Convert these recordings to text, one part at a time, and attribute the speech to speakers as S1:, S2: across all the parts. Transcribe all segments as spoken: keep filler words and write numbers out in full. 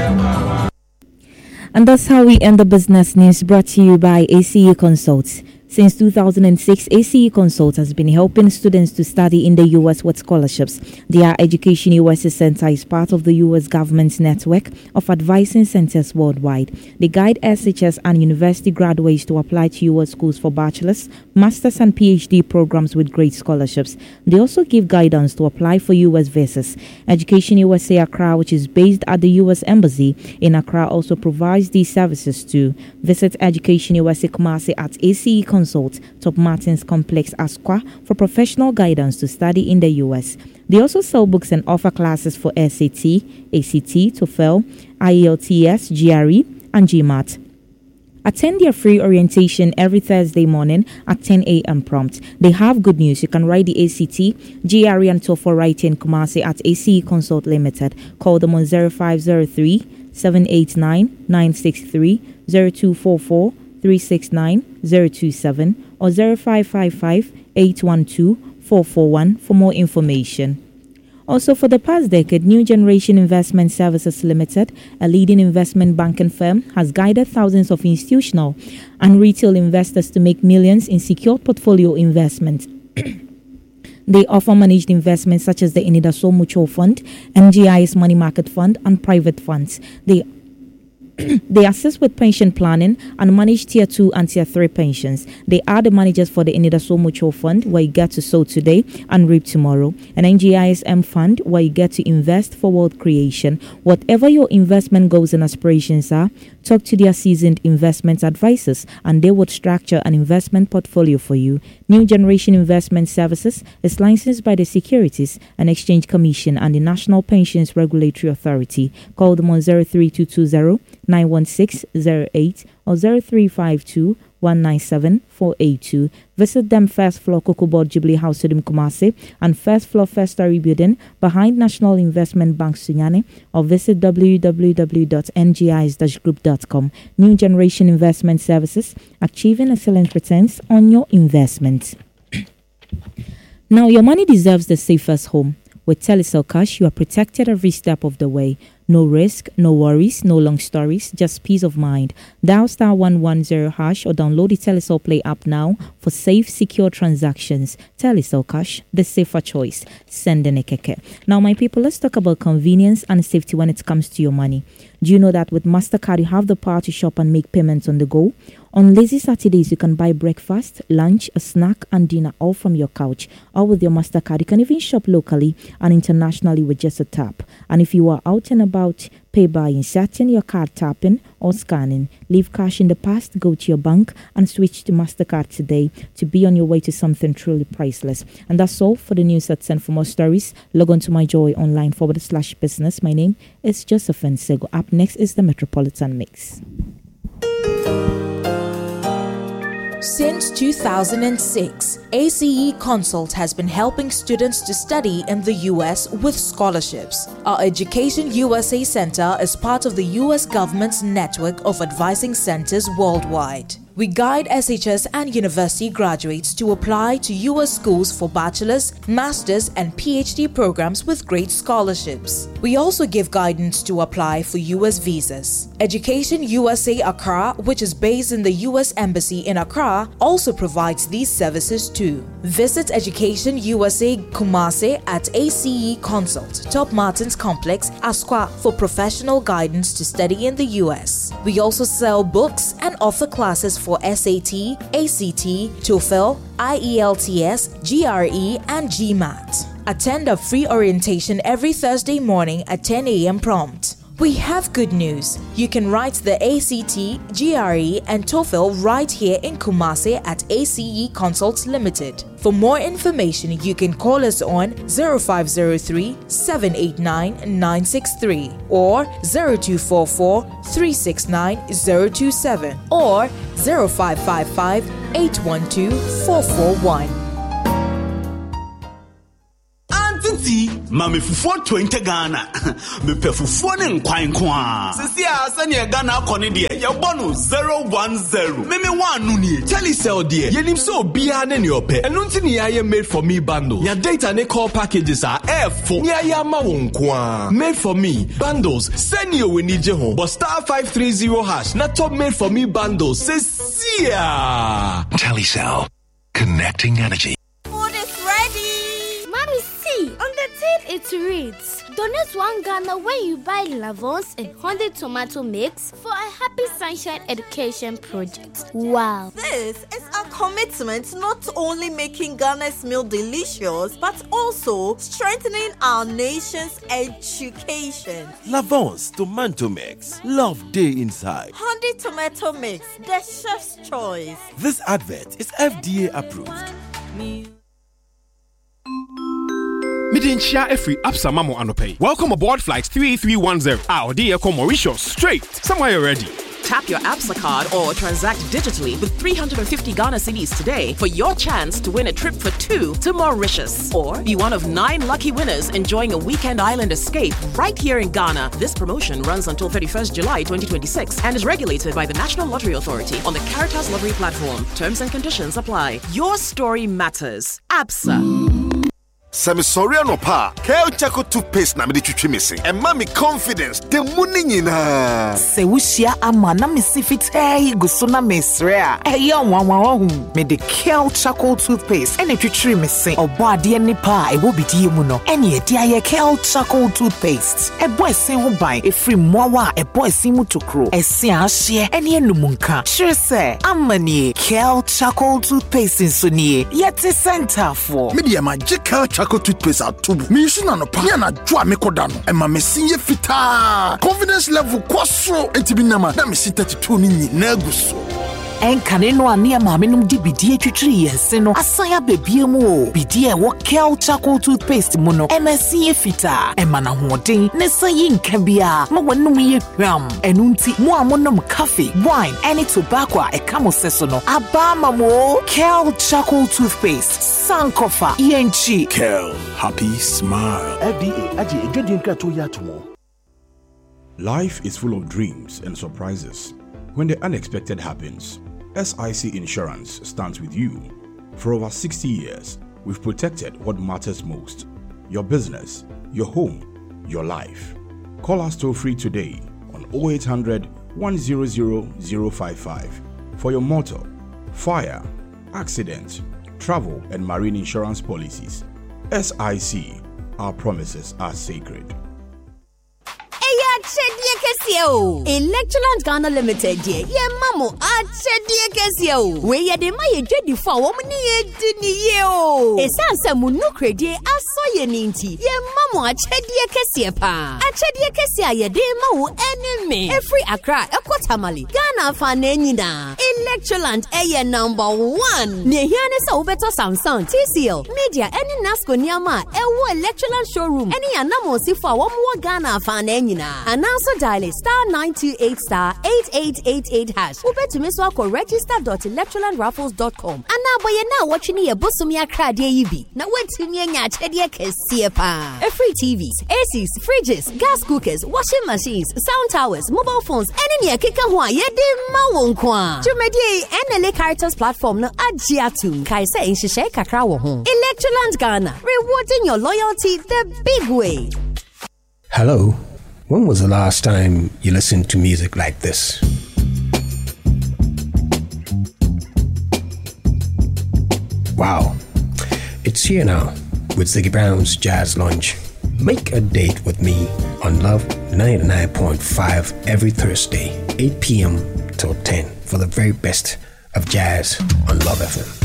S1: And that's how we end the business news, brought to you by A C E Consults. Since two thousand six, A C E Consult has been helping students to study in the U S with scholarships. Their Education U S A Center is part of the U S government's network of advising centers worldwide. They guide S H S and university graduates to apply to U S schools for bachelor's, master's and P H D programs with great scholarships. They also give guidance to apply for U S visas. Education U S A Accra, which is based at the U S Embassy in Accra, also provides these services too. Visit Education U S A Kumasi at A C E Consult. Consult, Top Martins Complex, Asqua, for professional guidance to study in the U S. They also sell books and offer classes for S A T, A C T, TOEFL, I E L T S, G R E, and GMAT. Attend their free orientation every Thursday morning at ten a.m. prompt. They have good news. You can write the A C T, G R E, and TOEFL right in Kumasi at A C E Consult Limited. Call them on zero five zero three, seven eight nine, nine six three, zero two four four, three six nine, zero two seven or zero five five five, eight one two, four four one for more information. Also, for the past decade, New Generation Investment Services Limited, a leading investment banking firm, has guided thousands of institutional and retail investors to make millions in secure portfolio investments. They offer managed investments such as the Inidaso Mutual Fund, M G I S Money Market Fund, and private funds. They They assist with pension planning and manage tier two and tier three pensions. They are the managers for the Inidaso Mutual Fund, where you get to sow today and reap tomorrow, an N G I S M Fund, where you get to invest for world creation. Whatever your investment goals and aspirations are, talk to their seasoned investment advisors and they would structure an investment portfolio for you. New Generation Investment Services is licensed by the Securities and Exchange Commission and the National Pensions Regulatory Authority. Call them on zero three two two zero, nine one six zero eight or zero three five two, one nine seven, four eight two. Visit them first floor Cocoa Board Jubilee House Sudim Kumasi and first floor First Story Building behind National Investment Bank Sunyani, or visit w w w dot n g i s dash group dot com. New Generation Investment Services, achieving excellent returns on your investment. Now, your money deserves the safest home. With Telecel Cash, you are protected every step of the way. No risk, no worries, no long stories, just peace of mind. Dial star one one zero hash or download the Telecel Play app now for safe, secure transactions. Telecel Cash, the safer choice. Send an ekeke. Now, my people, let's talk about convenience and safety when it comes to your money. Do you know that with MasterCard, you have the power to shop and make payments on the go? On lazy Saturdays, you can buy breakfast, lunch, a snack, and dinner all from your couch. Or with your MasterCard, you can even shop locally and internationally with just a tap. And if you are out and about, pay by inserting your card, tapping or scanning. Leave cash in the past, go to your bank and switch to MasterCard today to be on your way to something truly priceless. And that's all for the news at ten. For more stories, log on to my joy online forward slash business. My name is Josephine Sego. Up next is the Metropolitan Mix.
S2: Since two thousand six, A C E Consult has been helping students to study in the U S with scholarships. Our Education U S A Center is part of the U S government's network of advising centers worldwide. We guide S H S and university graduates to apply to U S schools for bachelor's, master's, and P H D programs with great scholarships. We also give guidance to apply for U S visas. Education U S A Accra, which is based in the U S Embassy in Accra, also provides these services too. Visit Education U S A Kumasi at A C E Consult, Top Martins Complex, Asqua, for professional guidance to study in the U S. We also sell books and offer classes for S A T, A C T, TOEFL, I E L T S, G R E, and GMAT. Attend a free orientation every Thursday morning at ten a.m. prompt. We have good news. You can write the A C T, G R E, and TOEFL right here in Kumasi at A C E Consult Limited. For more information, you can call us on zero five zero three, seven eight nine, nine six three or zero two four four, three six nine, zero two seven or zero five five five, eight one two, four four one.
S3: Mami fufuo twenty Ghana. Me pe fufuo ne nkwan kwa. Sisi a sanya Ghana akoni de ya bonu zero one zero. Me me wan nu nie.
S4: Telecel de. Yenim so bia ne ne ope. Enu nti ne ya made for me bundle. Ya data ne call packages are airful. Nya ya ma won kwa. Made for me bundles. Send you we need je ho. But star five three zero hash. Na top made for me bundles. Sisi a.
S5: Telecel. Connecting energy.
S6: Food is ready. Mommy, see, on the tin it reads, donate one Ghana when you buy Lavons and Honey tomato mix for a Happy Sunshine Education project. Wow.
S7: This is a commitment not only making Ghana's meal delicious, but also strengthening our nation's education.
S8: Lavons tomato mix. Love day inside.
S7: Honey tomato mix, the chef's choice.
S8: This advert is F D A approved.
S9: Midinchia Efri Absa Mamo Anope. Welcome aboard flight three three one zero. Our dear Mauritius, straight. Somewhere you're ready.
S10: Tap your Absa card or transact digitally with three hundred fifty Ghana cedis today for your chance to win a trip for two to Mauritius. Or be one of nine lucky winners enjoying a weekend island escape right here in Ghana. This promotion runs until thirty-first July twenty twenty-six and is regulated by the National Lottery Authority on the Caritas Lottery platform. Terms and conditions apply. Your story matters. Absa.
S11: Samisoria no pa. Kale Chaco toothpaste na me de twitwi missing. And mommy confidence. The money nyina.
S12: Se wushia ama na me sifit eh guso na mesrea. Eh ya wanwa hu. Me de Kale Chaco toothpaste ene twitwi missing. Obo ade ni pa e wo bidie mu no. Ene e dia ye Kale Chaco toothpaste. E boy sen ho ban e free mowa e boy sin mu tokro. E sen ahye ene enumunka. Sure say amani Kale Chaco toothpaste so nie. Yet center for.
S11: Me de magical Chaco toothpaste atubu. Me use na no pa. Ya na dwa me koda no. E ma me sinye fita. Confidence level kwaso entibi na ma. Na me sit thirty-two ni nyina guso.
S12: Enkane no ane maame num di bidie twitwiri yense no asaya bebie mu o bidie wo Kale Chaco toothpaste mu no emasi e fita e mana hoden ne sayi nka bia ma wonum ye hwam enunti mu amonom cafe wine any tobacco e kamo seso no aba mamo Kale Chaco toothpaste sankofa yenchi
S11: Kale happy smile.
S8: F D A aji edwedin krato ya tomo.
S13: Life is full of dreams and surprises. When the unexpected happens, S I C Insurance stands with you. For over sixty years, we've protected what matters most: your business, your home, your life. Call us toll free today on oh eight hundred, one hundred, oh five five for your motor, fire, accident, travel and marine insurance policies. S I C, our promises are sacred.
S14: Achedie kese o. Electroland Ghana Limited die. Ye mamo achedie kese o. We ye de ma ye dwedi fa wo mni ye di ni ye o. Esanse mu nu kredi aso ye ni nti. Ye mamo achedie kese pa. Achedie kese a ye de ma wo enemy. Every Accra ekotamali. Ghana fa na nyina. Electroland eye number one. Ne hia ne sa wo beto Samsung, T C L, Media any Nasco niama e wo Electroland showroom. Any anamo si fa wo mo Ghana fa na nyina. And also dial star nine two eight star eight eight eight eight hash. Ube to miss wako register dot electroland raffles dot com. And now boy now watching your busumia crowd ye be. Now wait to me and yachedia kesiepa. A free T Vs, A Cs, fridges, gas cookers, washing machines, sound towers, mobile phones, and any kika hwa ye de mawonkwa. Jumedi and the Caritas platform no ajiatum. Kaisa in shishe kakra wo ho. Electroland Ghana, rewarding your loyalty the big way.
S15: Hello. When was the last time you listened to music like this? Wow. It's here now with Ziggy Brown's Jazz Lunch. Make a date with me on Love ninety-nine point five every Thursday, eight p.m. till ten for the very best of jazz on Love F M.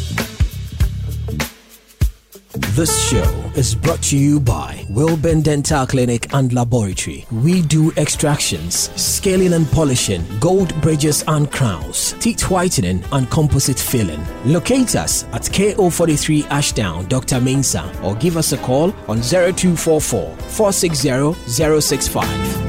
S16: This show is brought to you by Wilburn Dental Clinic and Laboratory. We do extractions, scaling and polishing, gold bridges and crowns, teeth whitening and composite filling. Locate us at K O forty-three Ashdown, Doctor Mensah, or give us a call on zero two four four, four six zero, zero six five.